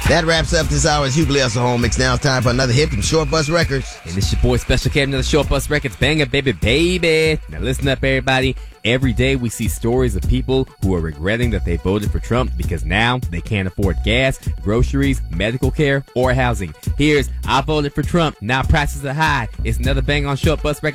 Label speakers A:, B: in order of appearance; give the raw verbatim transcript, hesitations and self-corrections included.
A: That wraps up this hour's Jubilee Home Mix. Now it's time for another hit from Short Bus Records.
B: And this your boy Special K, another Short Bus Records banger, baby, baby. Now listen up, everybody. Every day we see stories of people who are regretting that they voted for Trump because now they can't afford gas, groceries, medical care, or housing. Here's I voted for Trump, now prices are high. It's another bang on Short Bus Records.